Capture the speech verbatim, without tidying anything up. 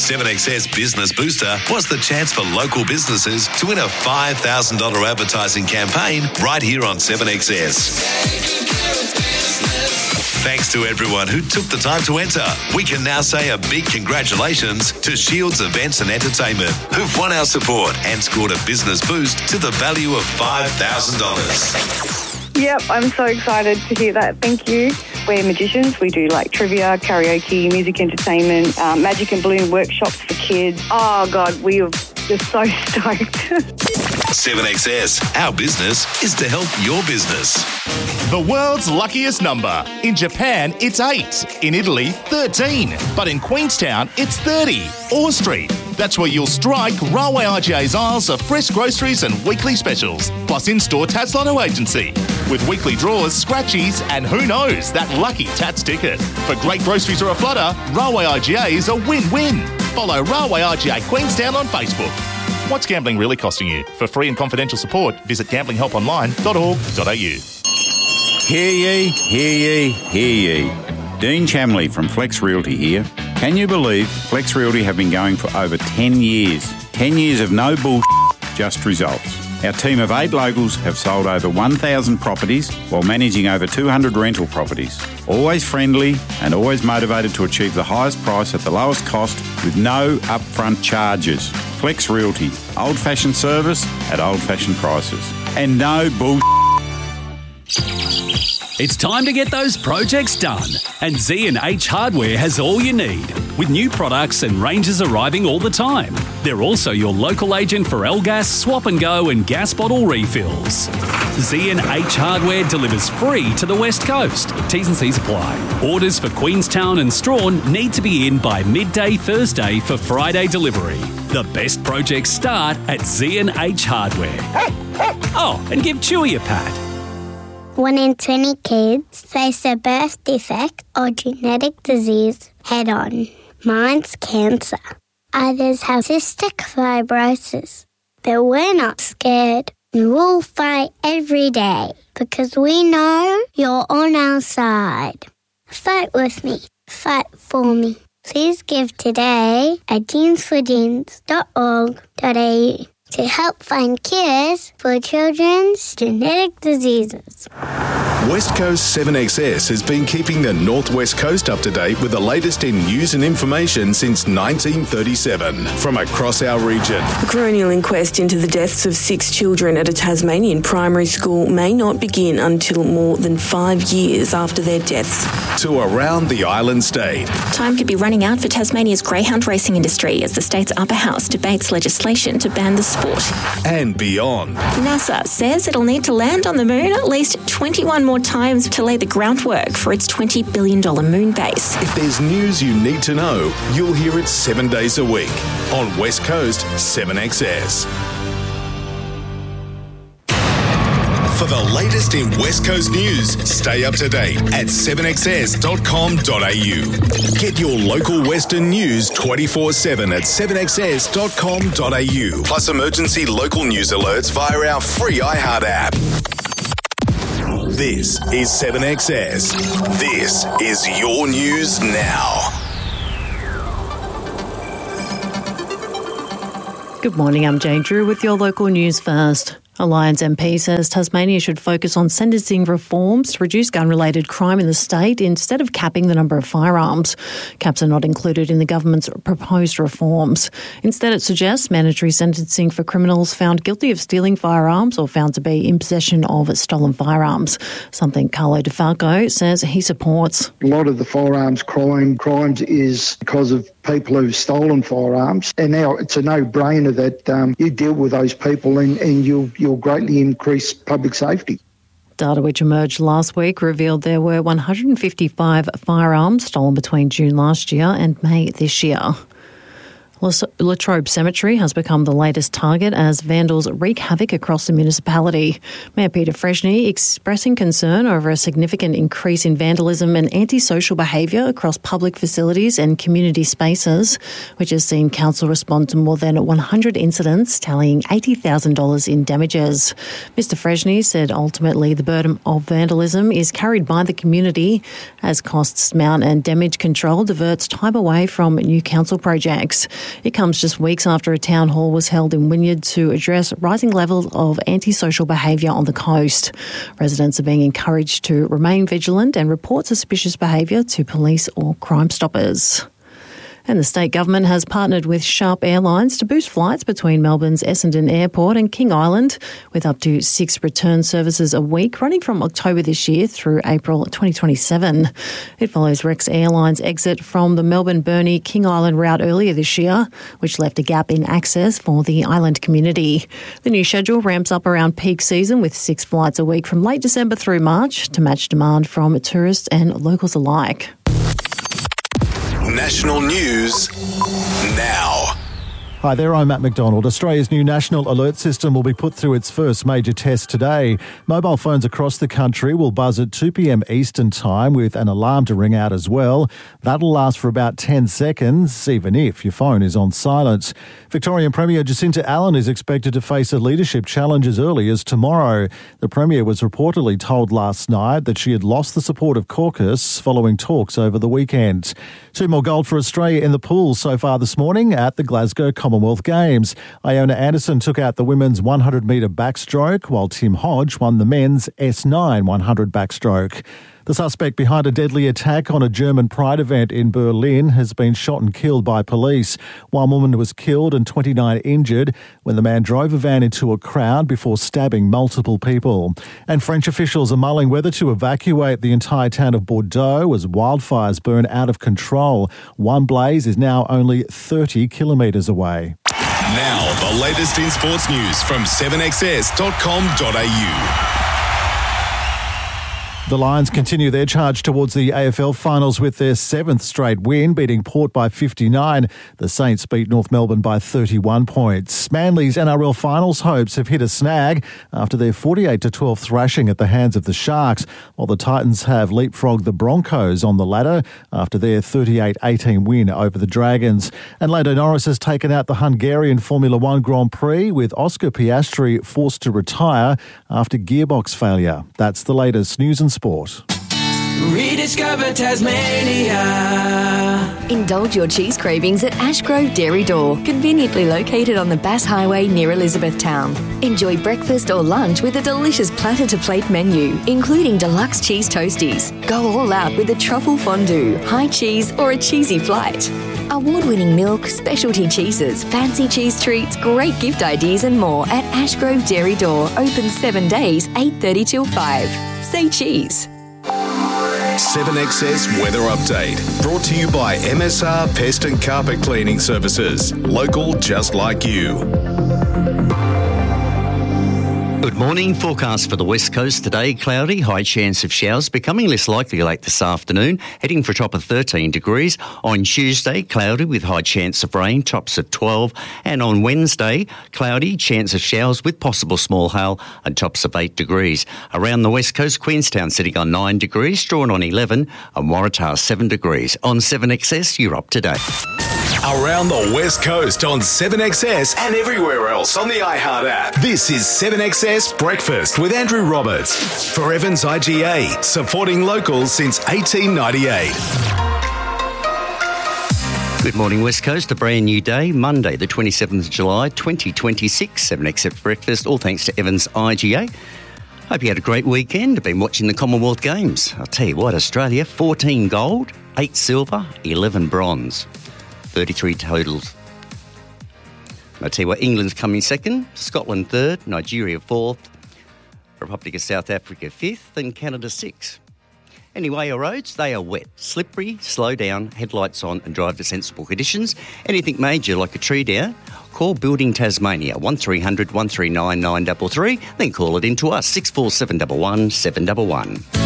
seven X S Business Booster was the chance for local businesses to win a five thousand dollars advertising campaign right here on seven X S. Thanks to everyone who took the time to enter. We can now say a big congratulations to Shields Events and Entertainment, who've won our support and scored a business boost to the value of five thousand dollars. Yep, I'm so excited to hear that. Thank you. We're magicians. We do like trivia, karaoke, music entertainment, um, magic and balloon workshops for kids. Oh, God, we are just so stoked. seven X S, our business is to help your business. The world's luckiest number. In Japan, it's eight. In Italy, thirteen. But in Queenstown, it's thirty. Orr Street. That's where you'll strike Railway I G A's aisles of fresh groceries and weekly specials, plus in-store Tats Lotto agency. With weekly draws, scratchies, and who knows, that lucky Tats ticket. For great groceries or a flutter, Railway I G A is a win-win. Follow Railway I G A Queenstown on Facebook. What's gambling really costing you? For free and confidential support, visit gambling help online dot org dot a u. Hear ye, hear ye, hear ye. Dean Chamley from Flex Realty here. Can you believe Flex Realty have been going for over ten years? ten years of no bullshit, just results. Our team of eight locals have sold over one thousand properties while managing over two hundred rental properties. Always friendly and always motivated to achieve the highest price at the lowest cost with no upfront charges. Flex Realty, old-fashioned service at old-fashioned prices. And no bullshit. It's time to get those projects done, and Z and H Hardware has all you need, with new products and ranges arriving all the time. They're also your local agent for L-Gas, Swap and Go and gas bottle refills. Z and H Hardware delivers free to the West Coast. T's and C's apply. Orders for Queenstown and Strawn need to be in by midday Thursday for Friday delivery. The best projects start at Z and H Hardware. Oh, and give Chewy a pat. One in twenty kids face a birth defect or genetic disease head-on. Mine's cancer. Others have cystic fibrosis. But we're not scared. We'll fight every day because we know you're on our side. Fight with me. Fight for me. Please give today at jeans for jeans dot org dot a u to help find cures for children's genetic diseases. West Coast seven X S has been keeping the Northwest Coast up to date with the latest in news and information since nineteen thirty-seven from across our region. A coronial inquest into the deaths of six children at a Tasmanian primary school may not begin until more than five years after their deaths. To around the island state. Time could be running out for Tasmania's greyhound racing industry as the state's upper house debates legislation to ban the sport. And beyond. NASA says it'll need to land on the moon at least twenty-one more times to lay the groundwork for its twenty billion dollars moon base. If there's news you need to know, you'll hear it seven days a week on West Coast seven X S. For the latest in West Coast news, stay up to date at seven x s dot com dot a u. Get your local Western news twenty-four seven at seven x s dot com dot a u. Plus emergency local news alerts via our free iHeart app. This is seven X S. This is your news now. Good morning, I'm Jane Drew with your local news first. A Lions M P says Tasmania should focus on sentencing reforms to reduce gun-related crime in the state instead of capping the number of firearms. Caps are not included in the government's proposed reforms. Instead, it suggests mandatory sentencing for criminals found guilty of stealing firearms or found to be in possession of stolen firearms, something Carlo DeFalco says he supports. A lot of the firearms crime crimes is because of people who've stolen firearms, and now it's a no-brainer that um, you deal with those people and, and you'll, you'll greatly increase public safety. Data which emerged last week revealed there were one hundred fifty-five firearms stolen between June last year and May this year. Latrobe Cemetery has become the latest target as vandals wreak havoc across the municipality. Mayor Peter Freshney expressing concern over a significant increase in vandalism and antisocial behaviour across public facilities and community spaces, which has seen council respond to more than one hundred incidents, tallying eighty thousand dollars in damages. Mister Freshney said ultimately the burden of vandalism is carried by the community as costs mount and damage control diverts time away from new council projects. It comes just weeks after a town hall was held in Wynyard to address rising levels of antisocial behaviour on the coast. Residents are being encouraged to remain vigilant and report suspicious behaviour to police or Crime Stoppers. And the state government has partnered with Sharp Airlines to boost flights between Melbourne's Essendon Airport and King Island, with up to six return services a week running from October this year through April twenty twenty-seven. It follows Rex Airlines' exit from the Melbourne-Burnie King Island route earlier this year, which left a gap in access for the island community. The new schedule ramps up around peak season with six flights a week from late December through March to match demand from tourists and locals alike. National news now. Hi there, I'm Matt McDonald. Australia's new National Alert System will be put through its first major test today. Mobile phones across the country will buzz at two p.m. Eastern Time with an alarm to ring out as well. That'll last for about ten seconds, even if your phone is on silent. Victorian Premier Jacinta Allen is expected to face a leadership challenge as early as tomorrow. The Premier was reportedly told last night that she had lost the support of caucus following talks over the weekend. Two more gold for Australia in the pool so far this morning at the Glasgow Commonwealth Games. Iona Anderson took out the women's one hundred metre backstroke, while Tim Hodge won the men's S nine one hundred backstroke. The suspect behind a deadly attack on a German Pride event in Berlin has been shot and killed by police. One woman was killed and twenty-nine injured when the man drove a van into a crowd before stabbing multiple people. And French officials are mulling whether to evacuate the entire town of Bordeaux as wildfires burn out of control. One blaze is now only thirty kilometres away. Now, the latest in sports news from seven x s dot com dot a u. The Lions continue their charge towards the A F L finals with their seventh straight win, beating Port by fifty-nine. The Saints beat North Melbourne by thirty-one points. Manly's N R L finals hopes have hit a snag after their forty-eight to twelve thrashing at the hands of the Sharks, while the Titans have leapfrogged the Broncos on the ladder after their thirty-eight eighteen win over the Dragons. And Lando Norris has taken out the Hungarian Formula One Grand Prix, with Oscar Piastri forced to retire after gearbox failure. That's the latest news and sport. Rediscover Tasmania. Indulge your cheese cravings at Ashgrove Dairy Door, conveniently located on the Bass Highway near Elizabethtown. Enjoy breakfast or lunch with a delicious platter-to-plate menu, including deluxe cheese toasties. Go all out with a truffle fondue, high cheese or a cheesy flight. Award-winning milk, specialty cheeses, fancy cheese treats, great gift ideas and more at Ashgrove Dairy Door, open seven days, eight thirty till five. Say cheese. seven X S Weather Update, brought to you by M S R Pest and Carpet Cleaning Services. Local just like you. Good morning. Forecast for the West Coast today. Cloudy, high chance of showers, becoming less likely late this afternoon, heading for a top of thirteen degrees. On Tuesday, cloudy with high chance of rain, tops at twelve. And on Wednesday, cloudy, chance of showers with possible small hail and tops of eight degrees. Around the West Coast, Queenstown sitting on nine degrees, Strawn on eleven and Waratah seven degrees. On seven X S, you're up to date. Around the West Coast on seven X S and everywhere else on the iHeart app. This is seven X S Breakfast with Andrew Roberts for Evans I G A, supporting locals since eighteen ninety-eight. Good morning, West Coast. A brand new day, Monday, the twenty-seventh of July, twenty twenty-six. seven X S Breakfast, all thanks to Evans I G A. Hope you had a great weekend. I've been watching the Commonwealth Games. I'll tell you what, Australia, fourteen gold, eight silver, eleven bronze. thirty-three totals. I'll tell you what, England's coming second, Scotland third, Nigeria fourth, Republic of South Africa fifth, and Canada sixth. Anyway, our roads, they are wet, slippery, slow down, headlights on and drive to sensible conditions. Anything major like a tree down, call Building Tasmania, one three hundred, one three nine, nine three three, then call it in to us, six four seven one one, seven one one.